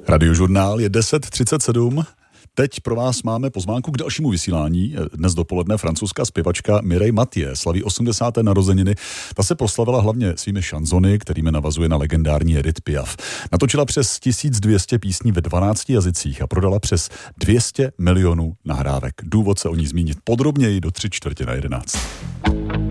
Radiožurnál je 10:37. Teď pro vás máme pozvánku k dalšímu vysílání. Dnes dopoledne francouzská zpěvačka Mireille Mathieu slaví 80. narozeniny. Ta se proslavila hlavně svými šanzony, kterými navazuje na legendární Edith Piaf. Natočila přes 1200 písní ve 12 jazycích a prodala přes 200 milionů nahrávek. Důvod se o ní zmínit podrobněji do 11:45.